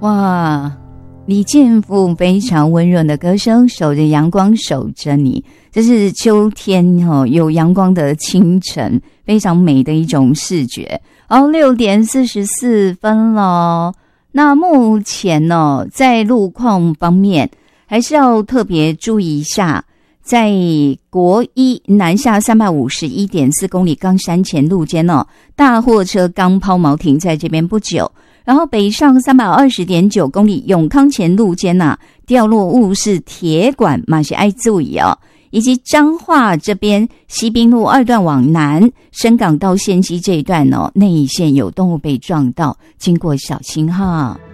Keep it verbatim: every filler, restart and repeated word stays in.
哇，李健富非常温润的歌声，守着阳光守着你，这是秋天哦，有阳光的清晨，非常美的一种视觉。哦，六点四十四分了。那目前呢，在路况方面还是要特别注意一下，在国一南下三百五十一点四公里冈山前路间哦，大货车刚抛锚停在这边不久。然后北上三百二十点九公里永康前路间呐、啊，掉落物是铁管，马是爱注意哦。以及彰化这边西滨路二段往南，深港到线西这一段哦，内线有动物被撞到，经过小心哈。